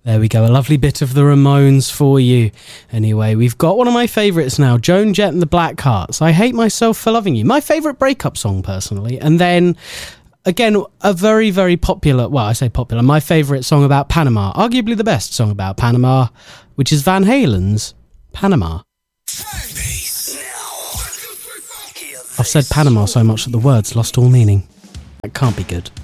There we go, a lovely bit of the Ramones for you. Anyway, we've got one of my favourites now, Joan Jett and the Blackhearts. I Hate Myself for Loving You. My favourite breakup song, personally. And then, again, a very, very popular, well, I say popular, my favourite song about Panama. Arguably the best song about Panama, which is Van Halen's Panama. I've said Panama so much that the words lost all meaning. That can't be good.